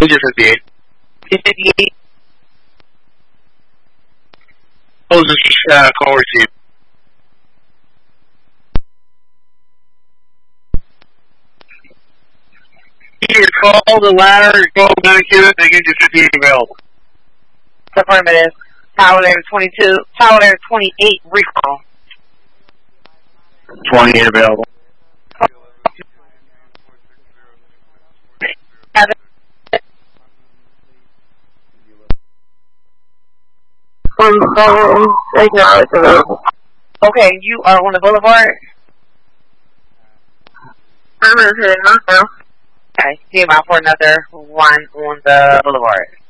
Agent 58. 58. Closes, call received. Either call the ladder, call 9Q, and Agent 58 available. Affirmative. Tower Layer 22, Tower Layer 28, recall. 28 available. Okay, you are on the boulevard? I'm in here now. Okay, came out for another one on the boulevard.